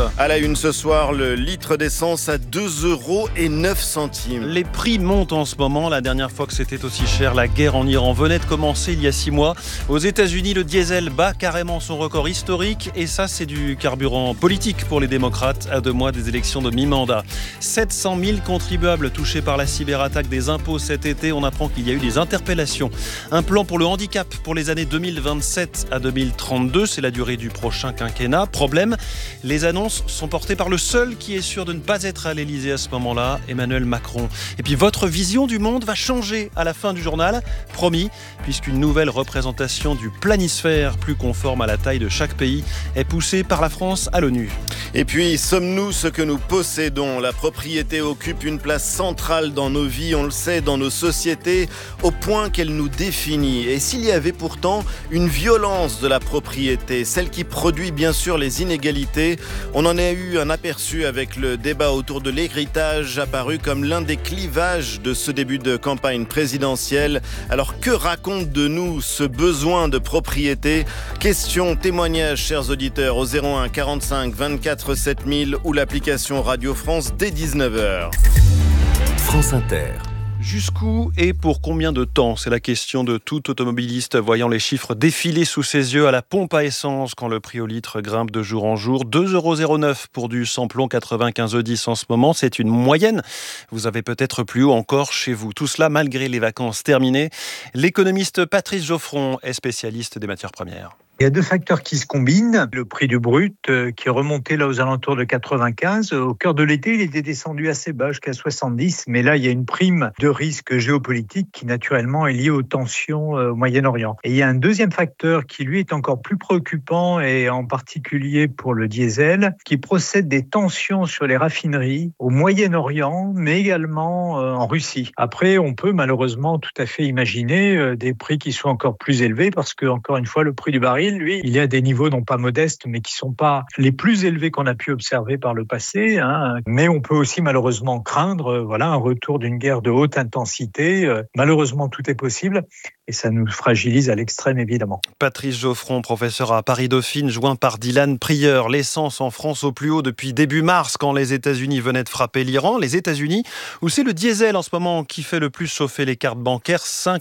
À la une ce soir, le litre d'essence à 2,09 €. Les prix montent en ce moment. La dernière fois que c'était aussi cher, la guerre en Iran venait de commencer il y a 6 mois. Aux États-Unis, le diesel bat carrément son record historique. Et ça, c'est du carburant politique pour les démocrates à 2 mois des élections de mi-mandat. 700 000 contribuables touchés par la cyberattaque des impôts cet été. On apprend qu'il y a eu des interpellations. Un plan pour le handicap pour les années 2027 à 2032. C'est la durée du prochain quinquennat. Problème, les annonces sont portées par le seul qui est sûr de ne pas être à l'Elysée à ce moment-là, Emmanuel Macron. Et puis votre vision du monde va changer à la fin du journal, promis, puisqu'une nouvelle représentation du planisphère, plus conforme à la taille de chaque pays, est poussée par la France à l'ONU. Et puis, sommes-nous ce que nous possédons ? La propriété occupe une place centrale dans nos vies, on le sait, dans nos sociétés, au point qu'elle nous définit. Et s'il y avait pourtant une violence de la propriété, celle qui produit bien sûr les inégalités, on en a eu un aperçu avec le débat autour de l'héritage apparu comme l'un des clivages de ce début de campagne présidentielle. Alors que raconte de nous ce besoin de propriété ? Questions, témoignages, chers auditeurs, au 01 45 24 7000 ou l'application Radio France dès 19h. France Inter. Jusqu'où et pour combien de temps ? C'est la question de tout automobiliste voyant les chiffres défiler sous ses yeux à la pompe à essence quand le prix au litre grimpe de jour en jour. 2,09 € pour du samplon 95E10 en ce moment. C'est une moyenne. Vous avez peut-être plus haut encore chez vous. Tout cela malgré les vacances terminées. L'économiste Patrice Geoffron est spécialiste des matières premières. Il y a 2 facteurs qui se combinent. Le prix du brut qui est remonté là aux alentours de 95. Au cœur de l'été, il était descendu assez bas jusqu'à 70. Mais là, il y a une prime de risque géopolitique qui naturellement est liée aux tensions au Moyen-Orient. Et il y a un deuxième facteur qui lui est encore plus préoccupant et en particulier pour le diesel, qui procède des tensions sur les raffineries au Moyen-Orient, mais également en Russie. Après, on peut malheureusement tout à fait imaginer des prix qui sont encore plus élevés parce que, encore une fois, le prix du baril, lui, il est à des niveaux non pas modestes, mais qui ne sont pas les plus élevés qu'on a pu observer par le passé. Mais on peut aussi malheureusement craindre un retour d'une guerre de haute intensité. Malheureusement, tout est possible et ça nous fragilise à l'extrême, évidemment. Patrice Geoffron, professeur à Paris-Dauphine, joint par Dylan Prieur. L'essence en France au plus haut depuis début mars, quand les États-Unis venaient de frapper l'Iran. Les États-Unis, où c'est le diesel en ce moment qui fait le plus chauffer les cartes bancaires,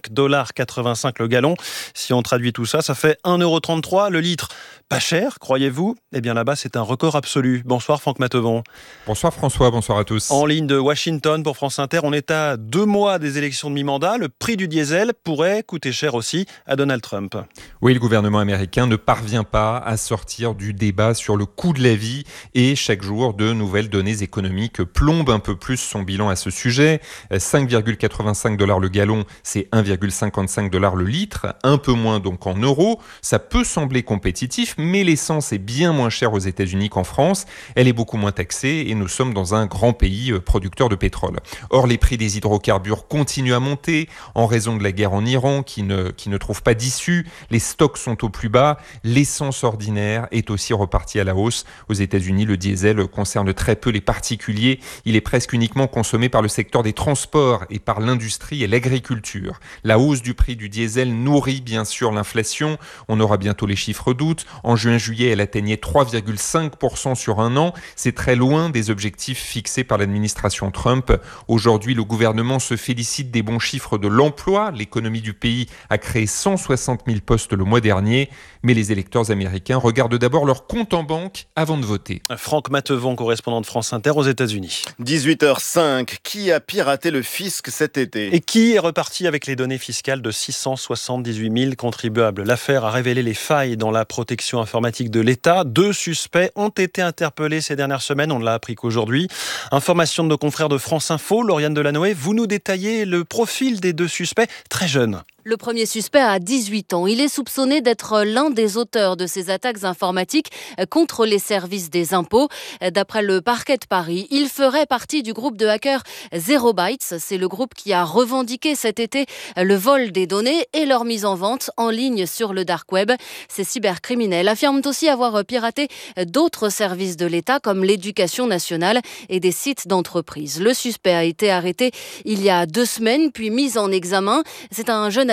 5,85 $ le gallon. Si on traduit tout ça, ça fait 1,33 € le litre. Pas cher, croyez-vous ? Eh bien là-bas, c'est un record absolu. Bonsoir Franck Mattevon. Bonsoir François, bonsoir à tous. En ligne de Washington pour France Inter, on est à 2 mois des élections de mi-mandat. Le prix du diesel pourrait coûter cher aussi à Donald Trump. Oui, le gouvernement américain ne parvient pas à sortir du débat sur le coût de la vie et chaque jour, de nouvelles données économiques plombent un peu plus son bilan à ce sujet. 5,85 $ le gallon, c'est 1,55 $ le litre, un peu moins donc en euros. Ça peut sembler compétitif, mais l'essence est bien moins chère aux États-Unis qu'en France. Elle est beaucoup moins taxée et nous sommes dans un grand pays producteur de pétrole. Or, les prix des hydrocarbures continuent à monter en raison de la guerre en Iran qui ne trouve pas d'issue. Les stocks sont au plus bas. L'essence ordinaire est aussi repartie à la hausse. Aux États-Unis, le diesel concerne très peu les particuliers. Il est presque uniquement consommé par le secteur des transports et par l'industrie et l'agriculture. La hausse du prix du diesel nourrit bien sûr l'inflation. On aura bientôt les chiffres d'août. En juin-juillet, elle atteignait 3,5% sur un an. C'est très loin des objectifs fixés par l'administration Trump. Aujourd'hui, le gouvernement se félicite des bons chiffres de l'emploi. L'économie du pays a créé 160 000 postes le mois dernier. Mais les électeurs américains regardent d'abord leur compte en banque avant de voter. Franck Mattevon, correspondant de France Inter aux États-Unis. 18h05, qui a piraté le fisc cet été ? Et qui est reparti avec les données fiscales de 678 000 contribuables ? L'affaire a révélé les failles dans la protection informatique de l'État. 2 suspects ont été interpellés ces dernières semaines. On ne l'a appris qu'aujourd'hui. Information de nos confrères de France Info. Lauriane Delanoë, vous nous détaillez le profil des 2 suspects très jeunes. Le premier suspect a 18 ans. Il est soupçonné d'être l'un des auteurs de ces attaques informatiques contre les services des impôts. D'après le parquet de Paris, il ferait partie du groupe de hackers Zero Bytes. C'est le groupe qui a revendiqué cet été le vol des données et leur mise en vente en ligne sur le dark web. Ces cybercriminels affirment aussi avoir piraté d'autres services de l'État comme l'éducation nationale et des sites d'entreprises. Le suspect a été arrêté il y a 2 semaines puis mis en examen. C'est un jeune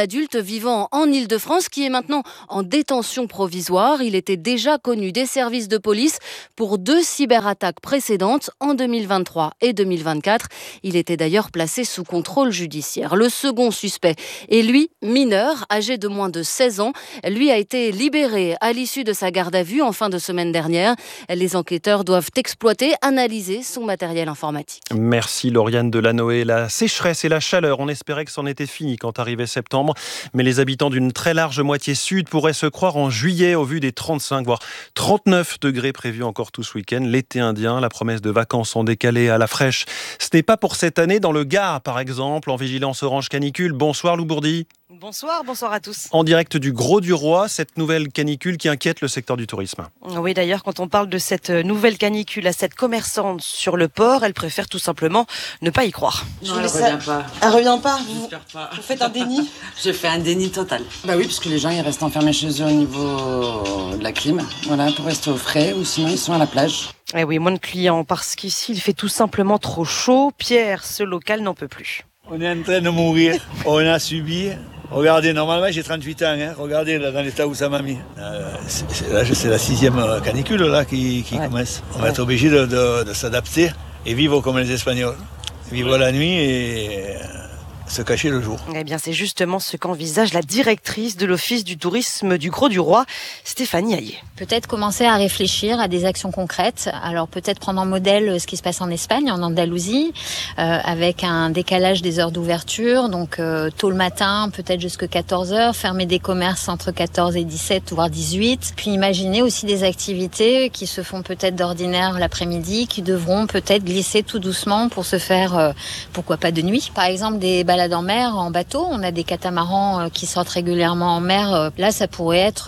adulte vivant en Île-de-France qui est maintenant en détention provisoire. Il était déjà connu des services de police pour 2 cyberattaques précédentes en 2023 et 2024. Il était d'ailleurs placé sous contrôle judiciaire. Le second suspect est lui mineur, âgé de moins de 16 ans. Lui a été libéré à l'issue de sa garde à vue en fin de semaine dernière. Les enquêteurs doivent exploiter, analyser son matériel informatique. Merci Lauriane Delanoë. La sécheresse et la chaleur, on espérait que c'en était fini quand arrivait septembre, mais les habitants d'une très large moitié sud pourraient se croire en juillet au vu des 35 voire 39 degrés prévus encore tout ce week-end. L'été indien, la promesse de vacances en décalé à la fraîche. Ce n'est pas pour cette année dans le Gard par exemple, en vigilance orange canicule. Bonsoir Lou Bourdi. Bonsoir à tous. En direct du Grau-du-Roi, cette nouvelle canicule qui inquiète le secteur du tourisme. Oui, d'ailleurs, quand on parle de cette nouvelle canicule à cette commerçante sur le port, elle préfère tout simplement ne pas y croire. Non, elle revient pas. Elle revient pas. Vous faites un déni? Je fais un déni total. Bah oui, parce que les gens ils restent enfermés chez eux au niveau de la clim, voilà, pour rester au frais, ou sinon ils sont à la plage. Eh oui, moins de clients parce qu'ici il fait tout simplement trop chaud. Pierre, ce local n'en peut plus. On est en train de mourir, on a subi. Regardez, normalement j'ai 38 ans, regardez là, dans l'état où ça m'a mis. C'est la 6e canicule là, qui commence. On va être obligé de s'adapter et vivre comme les Espagnols. Vivre la nuit et se cacher le jour. Eh bien, c'est justement ce qu'envisage la directrice de l'Office du tourisme du Grau-du-Roi, Stéphanie Hayet. Peut-être commencer à réfléchir à des actions concrètes. Alors peut-être prendre en modèle ce qui se passe en Espagne, en Andalousie, avec un décalage des heures d'ouverture, donc tôt le matin, peut-être jusqu'à 14h, fermer des commerces entre 14 et 17, voire 18. Puis imaginer aussi des activités qui se font peut-être d'ordinaire l'après-midi, qui devront peut-être glisser tout doucement pour se faire, pourquoi pas de nuit. Par exemple, des balades en mer, en bateau. On a des catamarans qui sortent régulièrement en mer. Là, ça pourrait être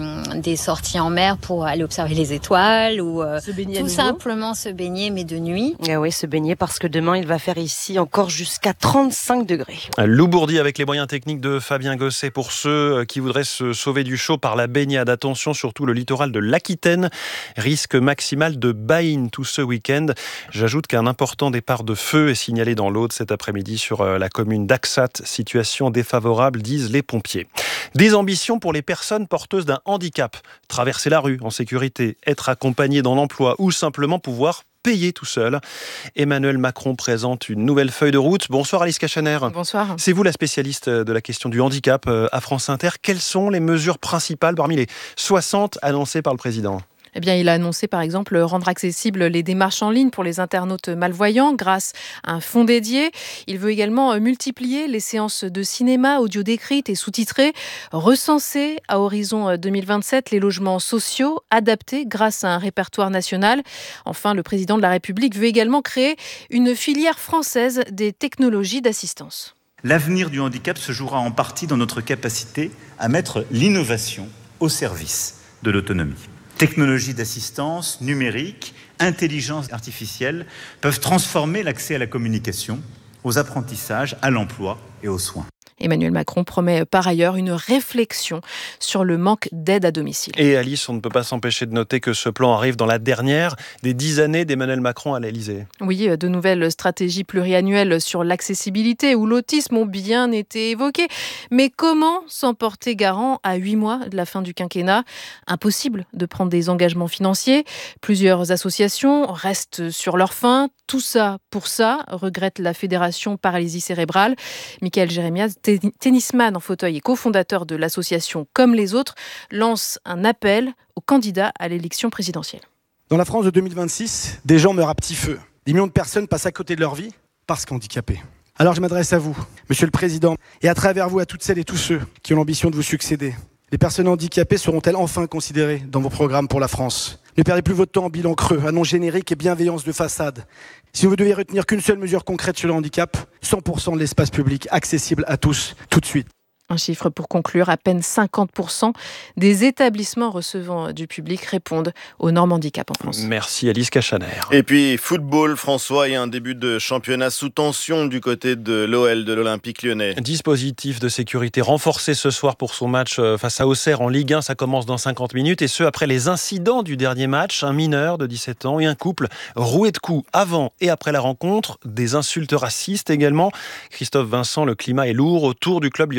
des sorties en mer pour aller observer les étoiles ou tout simplement se baigner, mais de nuit. Et oui, se baigner parce que demain, il va faire ici encore jusqu'à 35 degrés. Lou Bourdi avec les moyens techniques de Fabien Gosset pour ceux qui voudraient se sauver du chaud par la baignade. Attention, surtout le littoral de l'Aquitaine. Risque maximal de baïne tout ce week-end. J'ajoute qu'un important départ de feu est signalé dans l'Aude cet après-midi sur la commune d'Axat, situation défavorable, disent les pompiers. Des ambitions pour les personnes porteuses d'un handicap. Traverser la rue en sécurité, être accompagné dans l'emploi ou simplement pouvoir payer tout seul. Emmanuel Macron présente une nouvelle feuille de route. Bonsoir Alice Cachaner. Bonsoir. C'est vous la spécialiste de la question du handicap à France Inter. Quelles sont les mesures principales parmi les 60 annoncées par le président ? Eh bien, il a annoncé par exemple rendre accessibles les démarches en ligne pour les internautes malvoyants grâce à un fonds dédié. Il veut également multiplier les séances de cinéma audio décrites et sous-titrées, recenser à horizon 2027 les logements sociaux adaptés grâce à un répertoire national. Enfin, le président de la République veut également créer une filière française des technologies d'assistance. L'avenir du handicap se jouera en partie dans notre capacité à mettre l'innovation au service de l'autonomie. Technologies d'assistance, numérique, intelligence artificielle peuvent transformer l'accès à la communication, aux apprentissages, à l'emploi et aux soins. Emmanuel Macron promet par ailleurs une réflexion sur le manque d'aide à domicile. Et Alice, on ne peut pas s'empêcher de noter que ce plan arrive dans la dernière des 10 années d'Emmanuel Macron à l'Élysée. Oui, de nouvelles stratégies pluriannuelles sur l'accessibilité ou l'autisme ont bien été évoquées. Mais comment s'en porter garant à 8 mois de la fin du quinquennat ? Impossible de prendre des engagements financiers. Plusieurs associations restent sur leur faim. Tout ça pour ça, regrette la Fédération Paralysie Cérébrale. Michael Jérémias, tennisman en fauteuil et cofondateur de l'association Comme les autres, lance un appel aux candidats à l'élection présidentielle. Dans la France de 2026, des gens meurent à petit feu. Des millions de personnes passent à côté de leur vie parce qu'handicapées. Alors je m'adresse à vous, Monsieur le Président, et à travers vous à toutes celles et tous ceux qui ont l'ambition de vous succéder. Les personnes handicapées seront-elles enfin considérées dans vos programmes pour la France ? Ne perdez plus votre temps en bilan creux, annonces génériques et bienveillance de façade. Si vous devez retenir qu'une seule mesure concrète sur le handicap, 100% de l'espace public accessible à tous, tout de suite. Un chiffre pour conclure, à peine 50% des établissements recevant du public répondent aux normes handicap en France. Merci Alice Cachaner. Et puis football, François, il y a un début de championnat sous tension du côté de l'OL, de l'Olympique Lyonnais. Dispositif de sécurité renforcé ce soir pour son match face à Auxerre en Ligue 1, ça commence dans 50 minutes et ce après les incidents du dernier match, un mineur de 17 ans et un couple roué de coups avant et après la rencontre, des insultes racistes également. Christophe Vincent, le climat est lourd autour du club lyonnais.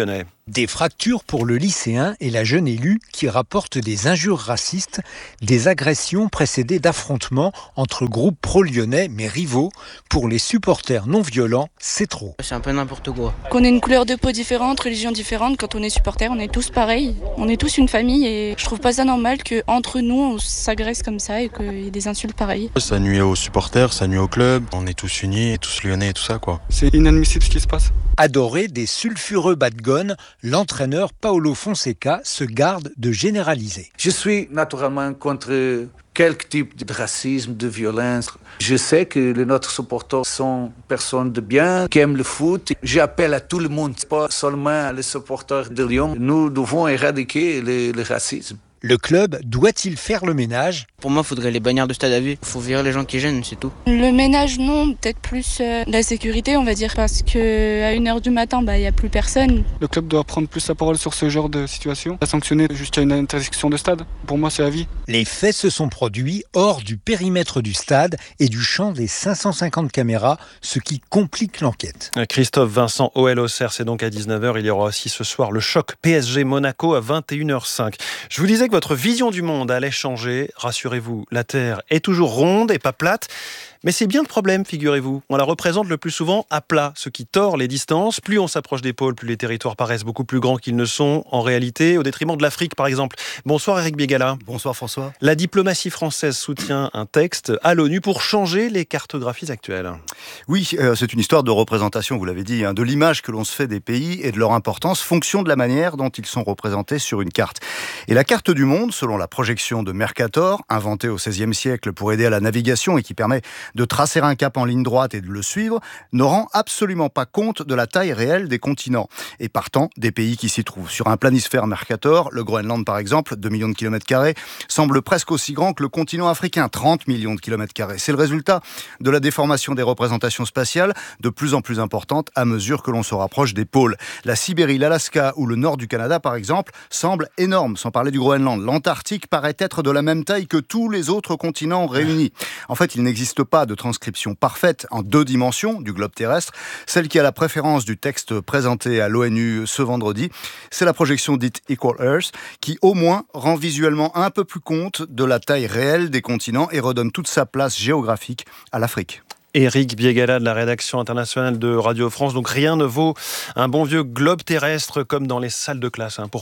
Des fractures pour le lycéen et la jeune élue qui rapportent des injures racistes, des agressions précédées d'affrontements entre groupes pro-lyonnais mais rivaux. Pour les supporters non violents, c'est trop. C'est un peu n'importe quoi. Qu'on ait une couleur de peau différente, religion différente, quand on est supporter, on est tous pareils. On est tous une famille et je trouve pas ça normal qu'entre nous on s'agresse comme ça et qu'il y ait des insultes pareilles. Ça nuit aux supporters, ça nuit au club. On est tous unis, tous lyonnais et tout ça quoi. C'est inadmissible ce qui se passe. Adoré des sulfureux badgones, l'entraîneur Paulo Fonseca se garde de généraliser. Je suis naturellement contre quelque type de racisme, de violence. Je sais que les notre supporters sont personnes de bien, qui aiment le foot. J'appelle à tout le monde, pas seulement les supporters de Lyon. Nous devons éradiquer le racisme. Le club doit-il faire le ménage ? Pour moi, il faudrait les bannir de stade à vue. Il faut virer les gens qui gênent, c'est tout. Le ménage, non. Peut-être plus la sécurité, on va dire. Parce qu'à 1h du matin, il n'y a plus personne. Le club doit prendre plus la parole sur ce genre de situation. Pas sanctionner jusqu'à une interdiction de stade. Pour moi, c'est à vie. Les faits se sont produits hors du périmètre du stade et du champ des 550 caméras, ce qui complique l'enquête. Christophe Vincent, OL Auxerre, c'est donc à 19h. Il y aura aussi ce soir le choc PSG Monaco à 21h05. Je vous disais que votre vision du monde allait changer. Rassurez-vous, la Terre est toujours ronde et pas plate. Mais c'est bien le problème, figurez-vous. On la représente le plus souvent à plat, ce qui tord les distances. Plus on s'approche des pôles, plus les territoires paraissent beaucoup plus grands qu'ils ne sont en réalité, au détriment de l'Afrique, par exemple. Bonsoir Éric Biégala. Bonsoir François. La diplomatie française soutient un texte à l'ONU pour changer les cartographies actuelles. Oui, c'est une histoire de représentation, vous l'avez dit, de l'image que l'on se fait des pays et de leur importance, fonction de la manière dont ils sont représentés sur une carte. Et la carte du monde, selon la projection de Mercator, inventée au XVIe siècle pour aider à la navigation et qui permet de tracer un cap en ligne droite et de le suivre, ne rend absolument pas compte de la taille réelle des continents et partant des pays qui s'y trouvent. Sur un planisphère Mercator, le Groenland par exemple, 2 millions de kilomètres carrés, semble presque aussi grand que le continent africain, 30 millions de kilomètres carrés. C'est le résultat de la déformation des représentations spatiales, de plus en plus importante à mesure que l'on se rapproche des pôles. La Sibérie, l'Alaska ou le nord du Canada par exemple, semblent énormes, sans parler du Groenland. L'Antarctique paraît être de la même taille que tous les autres continents réunis. En fait, il n'existe pas de transcription parfaite en 2 dimensions du globe terrestre. Celle qui a la préférence du texte présenté à l'ONU ce vendredi, c'est la projection dite Equal Earth, qui au moins rend visuellement un peu plus compte de la taille réelle des continents et redonne toute sa place géographique à l'Afrique. Éric Biégala de la rédaction internationale de Radio France. Donc rien ne vaut un bon vieux globe terrestre comme dans les salles de classe pour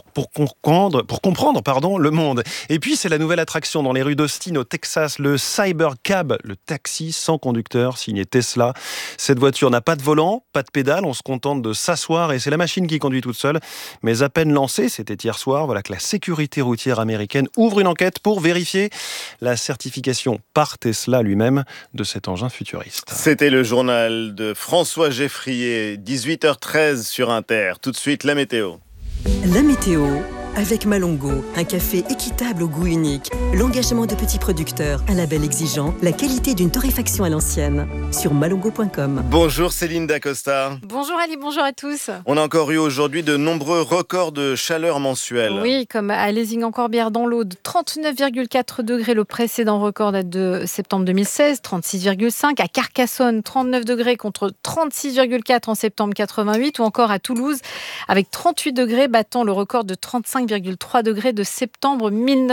comprendre le monde. Et puis c'est la nouvelle attraction dans les rues d'Austin au Texas, le Cybercab, le taxi sans conducteur signé Tesla. Cette voiture n'a pas de volant, pas de pédale, on se contente de s'asseoir et c'est la machine qui conduit toute seule. Mais à peine lancée, c'était hier soir, voilà que la sécurité routière américaine ouvre une enquête pour vérifier la certification par Tesla lui-même de cet engin futuriste. C'était le journal de François Geffrier, 18h13 sur Inter. Tout de suite, la météo. La météo avec Malongo, un café équitable au goût unique, l'engagement de petits producteurs, un label exigeant, la qualité d'une torréfaction à l'ancienne. Sur malongo.com. Bonjour Céline Dacosta. Bonjour Ali, bonjour à tous. On a encore eu aujourd'hui de nombreux records de chaleur mensuelle. Oui, comme à Lézing-en-Corbière dans l'Aude, 39,4 degrés. Le précédent record date de septembre 2016, 36,5. À Carcassonne, 39 degrés contre 36,4 en septembre 88. Ou encore à Toulouse, avec 38 degrés, battant le record de 35,3 degrés de septembre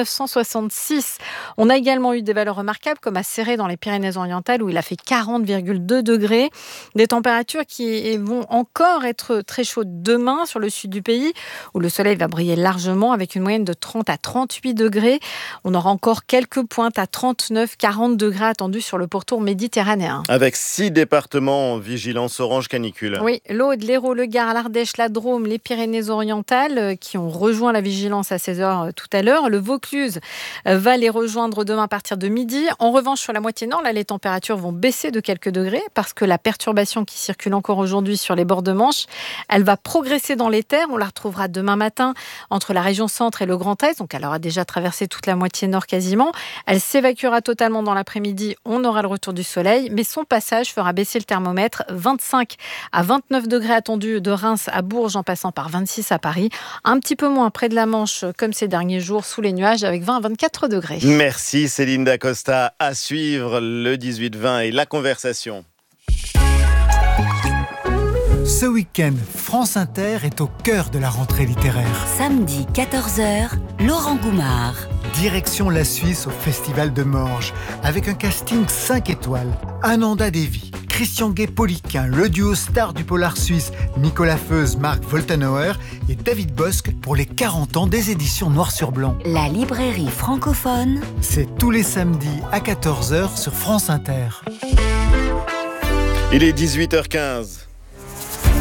1966. On a également eu des valeurs remarquables, comme à Céré dans les Pyrénées-Orientales, où il a fait 40,2 degrés. Des températures qui vont encore être très chaudes demain sur le sud du pays, où le soleil va briller largement, avec une moyenne de 30 à 38 degrés. On aura encore quelques pointes à 39, 40 degrés attendus sur le pourtour méditerranéen. Avec 6 départements en vigilance orange canicule. Oui, l'Aude, l'Hérault, le Gard, l'Ardèche, la Drôme, les Pyrénées-Orientales, qui ont rejoint la vigilance à 16h tout à l'heure. Le Vaucluse va les rejoindre demain à partir de midi. En revanche, sur la moitié nord, là, les températures vont baisser de quelques degrés parce que la perturbation qui circule encore aujourd'hui sur les bords de Manche, elle va progresser dans les terres. On la retrouvera demain matin entre la région centre et le Grand Est. Donc, elle aura déjà traversé toute la moitié nord quasiment. Elle s'évacuera totalement dans l'après-midi. On aura le retour du soleil, mais son passage fera baisser le thermomètre. 25 à 29 degrés attendus de Reims à Bourges, en passant par 26 à Paris. Un petit peu moins près de la Manche, comme ces derniers jours, sous les nuages, avec 20 à 24 degrés. Merci Céline Dacosta. À suivre le 18-20 et la conversation. Ce week-end, France Inter est au cœur de la rentrée littéraire. Samedi 14h, Laurent Goumard. Direction la Suisse au Festival de Morges, avec un casting 5 étoiles. Ananda Devi, Christian Gay-Poliquin, le duo star du polar suisse Nicolas Feuze, Marc Woltenauer et David Bosque pour les 40 ans des éditions Noir sur Blanc. La librairie francophone. C'est tous les samedis à 14h sur France Inter. Il est 18h15.